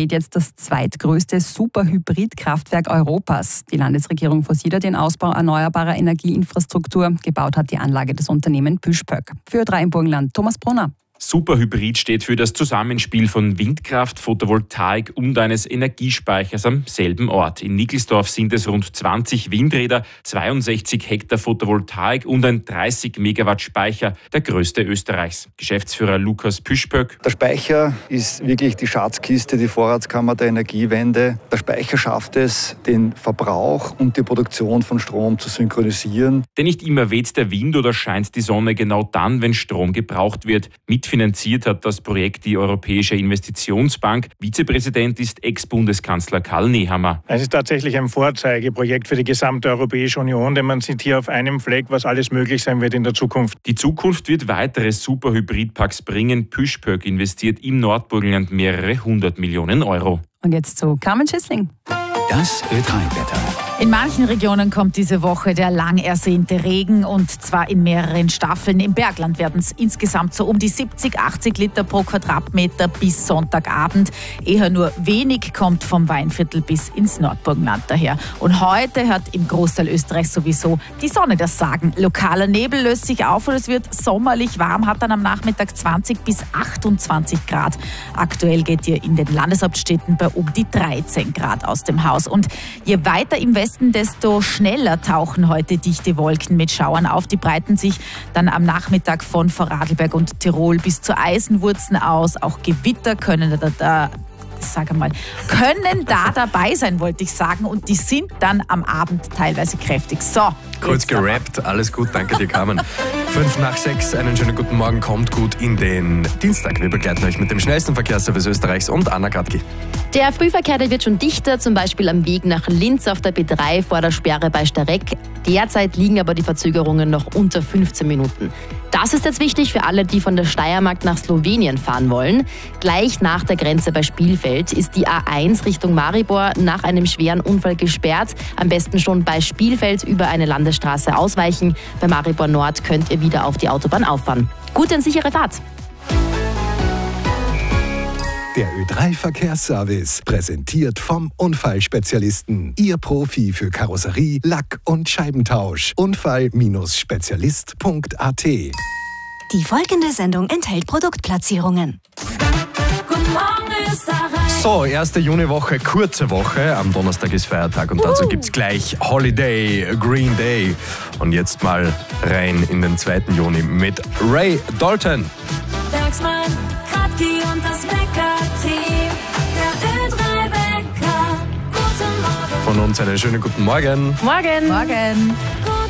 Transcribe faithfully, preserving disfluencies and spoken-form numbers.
entsteht jetzt das zweitgrößte Superhybrid-Kraftwerk Europas. Die Landesregierung forciert den Ausbau erneuerbarer Energieinfrastruktur. Gebaut hat die Anlage das Unternehmen Püspöck. Für Ö drei im Burgenland, Thomas Brunner. Superhybrid steht für das Zusammenspiel von Windkraft, Photovoltaik und eines Energiespeichers am selben Ort. In Nickelsdorf sind es rund zwanzig Windräder, zweiundsechzig Hektar Photovoltaik und ein dreißig Megawatt Speicher, der größte Österreichs. Geschäftsführer Lukas Püspöck. Der Speicher ist wirklich die Schatzkiste, die Vorratskammer der Energiewende. Der Speicher schafft es, den Verbrauch und die Produktion von Strom zu synchronisieren. Denn nicht immer weht der Wind oder scheint die Sonne genau dann, wenn Strom gebraucht wird. Mitfinanziert hat das Projekt die Europäische Investitionsbank. Vizepräsident ist Ex-Bundeskanzler Karl Nehammer. Es ist tatsächlich ein Vorzeigeprojekt für die gesamte Europäische Union, denn man sieht hier auf einem Fleck, was alles möglich sein wird in der Zukunft. Die Zukunft wird weitere Superhybridparks bringen. Püspöck investiert im Nordburgenland mehrere hundert Millionen Euro. Und jetzt zu Carmen Schissling. Das Ö drei Wetter. In manchen Regionen kommt diese Woche der lang ersehnte Regen und zwar in mehreren Staffeln. Im Bergland werden es insgesamt so um die siebzig, achtzig Liter pro Quadratmeter bis Sonntagabend. Eher nur wenig kommt vom Weinviertel bis ins Nordburgenland daher. Und heute hat im Großteil Österreichs sowieso die Sonne das Sagen. Lokaler Nebel löst sich auf und es wird sommerlich warm, hat dann am Nachmittag zwanzig bis achtundzwanzig Grad. Aktuell geht hier in den Landeshauptstädten bei um die dreizehn Grad aus dem Haus. Und je weiter im Westen, desto schneller tauchen heute dichte Wolken mit Schauern auf. Die breiten sich dann am Nachmittag von Vorarlberg und Tirol bis zur Eisenwurzen aus. Auch Gewitter können da, da sag mal, können da dabei sein, wollte ich sagen. Und die sind dann am Abend teilweise kräftig. So. Kurz gerappt, alles gut, danke dir, Carmen. Fünf nach sechs, einen schönen guten Morgen, kommt gut in den Dienstag. Wir begleiten euch mit dem schnellsten Verkehrsservice Österreichs und Anna Gradki. Der Frühverkehr, der wird schon dichter, zum Beispiel am Weg nach Linz auf der B drei vor der Sperre bei Starek. Derzeit liegen aber die Verzögerungen noch unter fünfzehn Minuten. Das ist jetzt wichtig für alle, die von der Steiermark nach Slowenien fahren wollen. Gleich nach der Grenze bei Spielfeld ist die A eins Richtung Maribor nach einem schweren Unfall gesperrt. Am besten schon bei Spielfeld über eine Landesstraße ausweichen. Bei Maribor Nord könnt ihr wieder auf die Autobahn auffahren. Gute und sichere Fahrt! Der Ö drei Verkehrsservice, präsentiert vom Unfallspezialisten. Ihr Profi für Karosserie, Lack- und Scheibentausch. Unfall Spezialist Punkt a t. Die folgende Sendung enthält Produktplatzierungen. Guten Morgen, Österreich. So, erste Juniwoche, kurze Woche. Am Donnerstag ist Feiertag und dazu gibt's gleich Holiday, Green Day. Und jetzt mal rein in den zweiten Juni mit Ray Dalton. Bergsmann, Kratki und das Wecker-Team. Der Ö drei Wecker. Guten Morgen. Von uns einen schönen guten Morgen. Morgen. Morgen. Guten